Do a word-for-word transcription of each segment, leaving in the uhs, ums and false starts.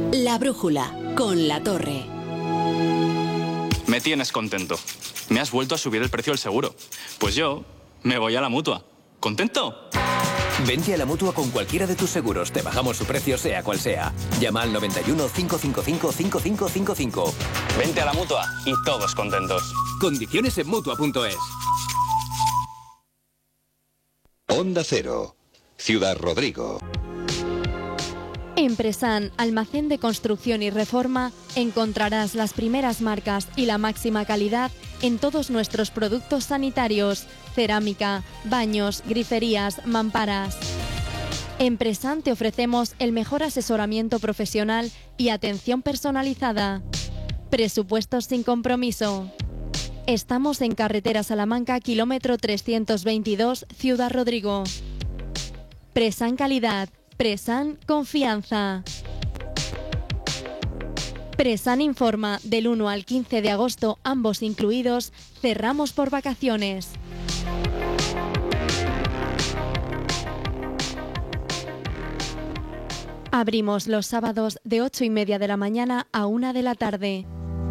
La Brújula, con La Torre. Me tienes contento. Me has vuelto a subir el precio del seguro. Pues yo me voy a la Mutua. ¿Contento? Vente a la Mutua con cualquiera de tus seguros. Te bajamos su precio sea cual sea. Llama al noventa y uno, cinco cinco cinco, cinco cinco cinco cinco. Vente a la Mutua y todos contentos. Condiciones en Mutua punto es. Onda Cero, Ciudad Rodrigo. En Presan, almacén de construcción y reforma, encontrarás las primeras marcas y la máxima calidad en todos nuestros productos sanitarios, cerámica, baños, griferías, mamparas. En Presan te ofrecemos el mejor asesoramiento profesional y atención personalizada. Presupuestos sin compromiso. Estamos en carretera Salamanca, kilómetro trescientos veintidós, Ciudad Rodrigo. Presan Calidad. Presan Confianza. Presan informa, del uno al quince de agosto, ambos incluidos, cerramos por vacaciones. Abrimos los sábados de ocho y media de la mañana a una de la tarde.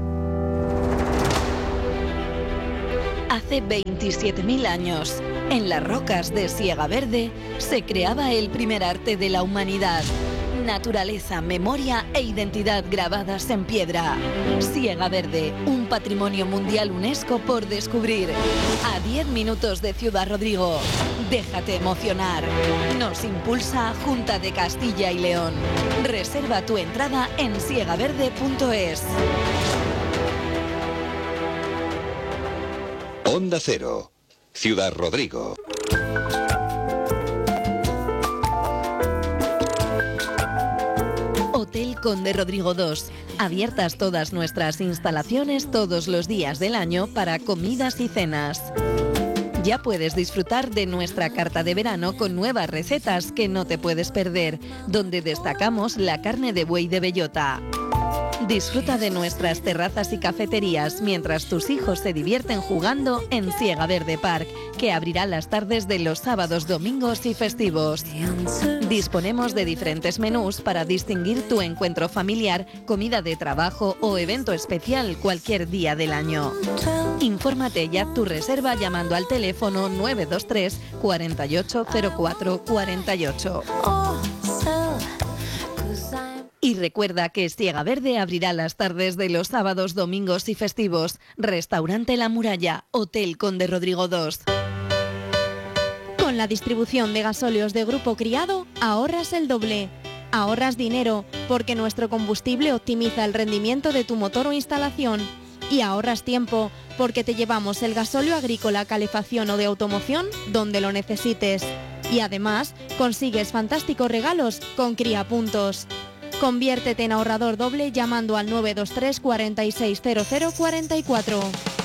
Hace veintisiete mil años, en las rocas de Siega Verde, se creaba el primer arte de la humanidad. Naturaleza, memoria e identidad grabadas en piedra. Siega Verde, un patrimonio mundial UNESCO por descubrir. A diez minutos de Ciudad Rodrigo. Déjate emocionar. Nos impulsa Junta de Castilla y León. Reserva tu entrada en siega verde punto es. Onda Cero, Ciudad Rodrigo. Hotel Conde Rodrigo dos. Abiertas todas nuestras instalaciones todos los días del año para comidas y cenas. Ya puedes disfrutar de nuestra carta de verano con nuevas recetas que no te puedes perder, donde destacamos la carne de buey de bellota. Disfruta de nuestras terrazas y cafeterías mientras tus hijos se divierten jugando en Siega Verde Park, que abrirá las tardes de los sábados, domingos y festivos. Disponemos de diferentes menús para distinguir tu encuentro familiar, comida de trabajo o evento especial cualquier día del año. Infórmate ya tu reserva llamando al teléfono nueve dos tres, cuatro ocho cero cuatro cuatro ocho. Y recuerda que Siega Verde abrirá las tardes de los sábados, domingos y festivos. Restaurante La Muralla, Hotel Conde Rodrigo dos. Con la distribución de gasóleos de Grupo Criado, ahorras el doble. Ahorras dinero, porque nuestro combustible optimiza el rendimiento de tu motor o instalación. Y ahorras tiempo, porque te llevamos el gasóleo agrícola, calefacción o de automoción donde lo necesites. Y además, consigues fantásticos regalos con Cría Puntos. Conviértete en ahorrador doble llamando al nueve dos tres, cuatro seis cero cero cuatro cuatro.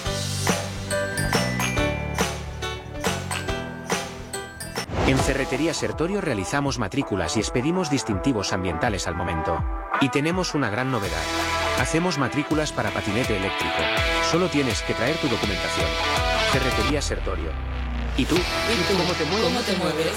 En Ferretería Sertorio realizamos matrículas y expedimos distintivos ambientales al momento. Y tenemos una gran novedad. Hacemos matrículas para patinete eléctrico. Solo tienes que traer tu documentación. Ferretería Sertorio. ¿Y tú? ¿Y tú cómo te mueves? ¿Cómo te mueves?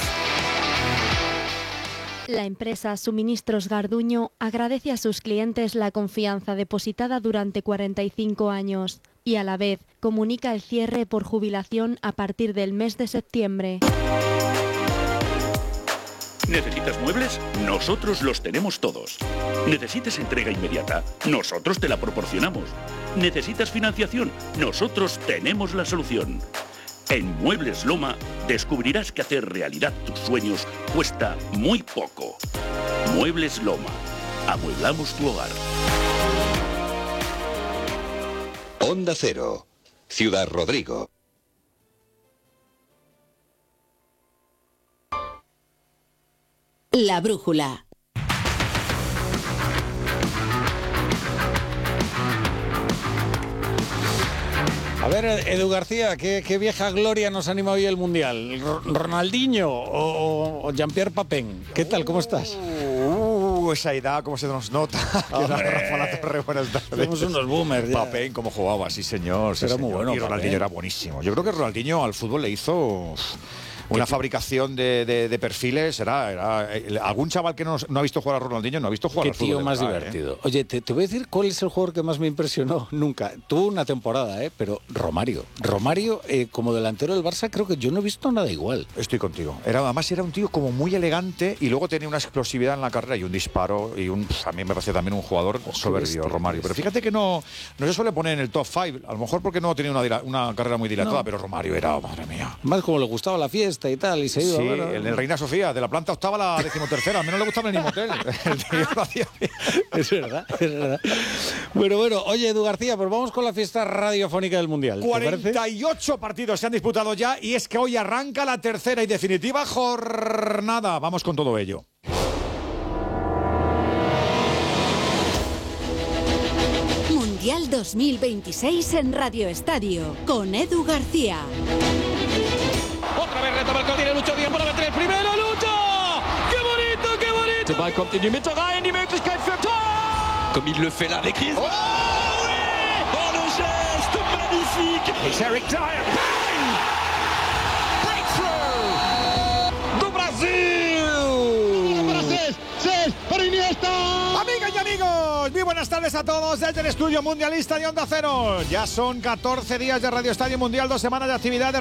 La empresa Suministros Garduño agradece a sus clientes la confianza depositada durante cuarenta y cinco años y a la vez comunica el cierre por jubilación a partir del mes de septiembre. ¿Necesitas muebles? Nosotros los tenemos todos. ¿Necesitas entrega inmediata? Nosotros te la proporcionamos. ¿Necesitas financiación? Nosotros tenemos la solución. En Muebles Loma descubrirás que hacer realidad tus sueños cuesta muy poco. Muebles Loma. Amueblamos tu hogar. Onda Cero, Ciudad Rodrigo. La Brújula. A ver, Edu García, ¿qué, qué vieja gloria nos anima hoy el Mundial? ¿Ronaldinho o, o Jean-Pierre Papin? ¿Qué tal? ¿Cómo estás? Uh, esa edad, cómo se nos nota. Torre, buenas tardes. Somos unos boomers ya. Papin, cómo jugaba, sí señor. Sí, Era señor. muy bueno. Y Ronaldinho Papin. era buenísimo. Yo creo que Ronaldinho al fútbol le hizo... una fabricación de, de, de perfiles. Era, era, algún chaval que no, no ha visto jugar a Ronaldinho no ha visto jugar Qué al fútbol. tío más verdad, divertido. ¿eh? Oye, te, te voy a decir cuál es el jugador que más me impresionó nunca. Tuvo una temporada, ¿eh? Pero Romario. Romario, eh, como delantero del Barça, creo que yo no he visto nada igual. Estoy contigo. Era, además era un tío como muy elegante y luego tenía una explosividad en la carrera y un disparo y un, a mí me parece también un jugador oh, soberbio, bestia, Romario. Pero fíjate que no, no se suele poner en el top cinco, a lo mejor porque no tenía una, una carrera muy dilatada, no. Pero Romario era, madre mía. Más como le gustaba la fiesta y tal, y se iba. Sí, bueno, el, el Reina Sofía, de la planta octava a la decimotercera, al menos le gustaba el mismo hotel. El tío lo hacía bien. Es verdad, es verdad. Bueno, bueno, oye, Edu García, pues vamos con la fiesta radiofónica del Mundial. cuarenta y ocho partidos se han disputado ya y es que hoy arranca la tercera y definitiva jornada. Vamos con todo ello. Mundial dos mil veintiséis en Radio Estadio con Edu García. Otra vez retoma el tiene Lucho Díaz para meter el primero. ¡Lucho! ¡Qué bonito, qué bonito! Der Ball kommt in die Mitte rein, die Möglichkeit für Tor! Comme il le fait là avec Griezmann. Oh oui! Oh le geste magnifique! It's Eric Dyer. Bang! Breakthrough! Do Brasil! Brasil! ¡Seis! ¡Para Iniesta! Amigas y amigos, muy buenas tardes a todos desde el estudio mundialista de Onda Cero. Ya son catorce días de Radio Estadio Mundial, dos semanas de actividades